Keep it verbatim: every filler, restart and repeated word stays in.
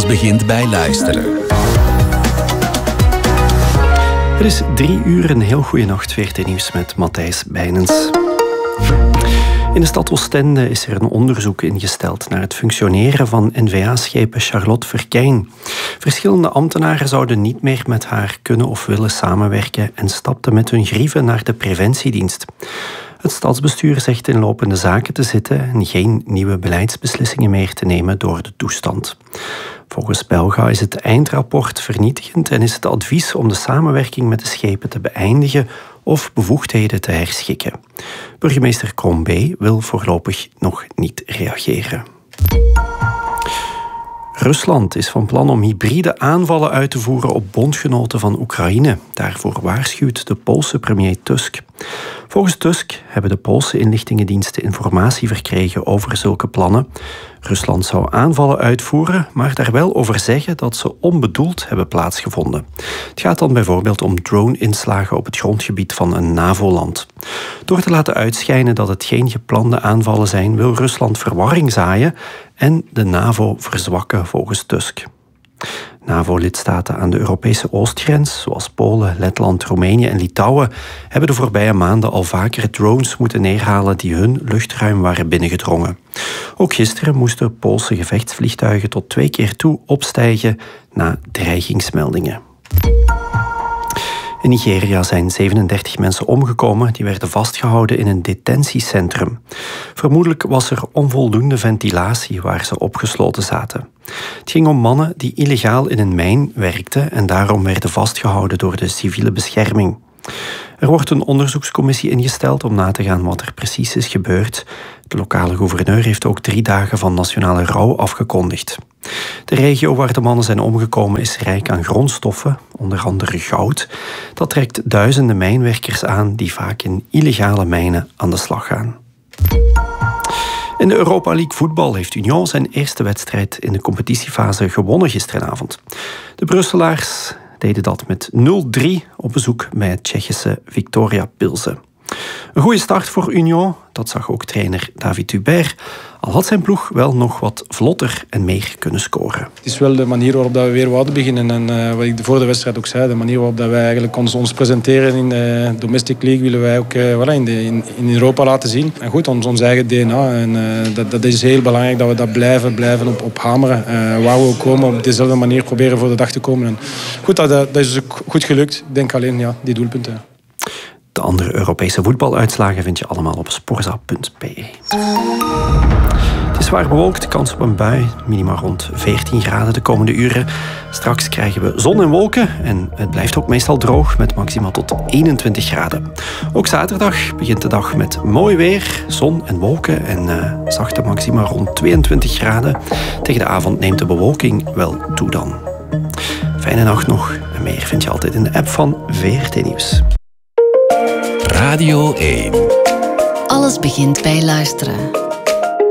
begint bij luisteren. Het is drie uur, een heel goede nacht. V R T Nieuws met Matthijs Bijnens. In de stad Oostende is er een onderzoek ingesteld naar het functioneren van N V A-schepen Charlotte Verkijn. Verschillende ambtenaren zouden niet meer met haar kunnen of willen samenwerken en stapten met hun grieven naar de preventiedienst. Het stadsbestuur zegt in lopende zaken te zitten en geen nieuwe beleidsbeslissingen meer te nemen door de toestand. Volgens Belga is het eindrapport vernietigend en is het advies om de samenwerking met de schepen te beëindigen of bevoegdheden te herschikken. Burgemeester Crombé wil voorlopig nog niet reageren. Rusland is van plan om hybride aanvallen uit te voeren op bondgenoten van Oekraïne. Daarvoor waarschuwt de Poolse premier Tusk. Volgens Tusk hebben de Poolse inlichtingendiensten informatie verkregen over zulke plannen. Rusland zou aanvallen uitvoeren, maar daar wel over zeggen dat ze onbedoeld hebben plaatsgevonden. Het gaat dan bijvoorbeeld om drone-inslagen op het grondgebied van een NAVO-land. Door te laten uitschijnen dat het geen geplande aanvallen zijn, wil Rusland verwarring zaaien en de NAVO verzwakken volgens Tusk. NAVO-lidstaten aan de Europese oostgrens, zoals Polen, Letland, Roemenië en Litouwen, hebben de voorbije maanden al vaker drones moeten neerhalen die hun luchtruim waren binnengedrongen. Ook gisteren moesten Poolse gevechtsvliegtuigen tot twee keer toe opstijgen na dreigingsmeldingen. In Nigeria zijn zevenendertig mensen omgekomen die werden vastgehouden in een detentiecentrum. Vermoedelijk was er onvoldoende ventilatie waar ze opgesloten zaten. Het ging om mannen die illegaal in een mijn werkten en daarom werden vastgehouden door de civiele bescherming. Er wordt een onderzoekscommissie ingesteld om na te gaan wat er precies is gebeurd. De lokale gouverneur heeft ook drie dagen van nationale rouw afgekondigd. De regio waar de mannen zijn omgekomen is rijk aan grondstoffen, onder andere goud. Dat trekt duizenden mijnwerkers aan die vaak in illegale mijnen aan de slag gaan. In de Europa League voetbal heeft Union zijn eerste wedstrijd in de competitiefase gewonnen gisteravond. De Brusselaars deden dat met nul drie op bezoek bij het Tsjechische Viktoria Pilsen. Een goede start voor Union, dat zag ook trainer David Hubert, al had zijn ploeg wel nog wat vlotter en meer kunnen scoren. Het is wel de manier waarop we weer wouden beginnen. En uh, wat ik voor de wedstrijd ook zei, de manier waarop wij eigenlijk ons, ons presenteren in de Domestic League willen wij ook uh, voilà, in, de, in, in Europa laten zien. En goed, ons, ons eigen D N A. En uh, dat, dat is heel belangrijk dat we dat blijven, blijven op, op hameren. Uh, waar we ook komen, op dezelfde manier proberen voor de dag te komen. En goed, dat, dat is ook goed gelukt. Ik denk alleen, ja, die doelpunten. De andere Europese voetbaluitslagen vind je allemaal op sporza punt b e. Het is zwaar bewolkt, kans op een bui, minimaal rond veertien graden de komende uren. Straks krijgen we zon en wolken en het blijft ook meestal droog met maximaal tot eenentwintig graden. Ook zaterdag begint de dag met mooi weer, zon en wolken en uh, zachte maxima rond tweeëntwintig graden. Tegen de avond neemt de bewolking wel toe dan. Fijne nacht nog en meer vind je altijd in de app van V R T Nieuws. Radio één. Alles begint bij luisteren.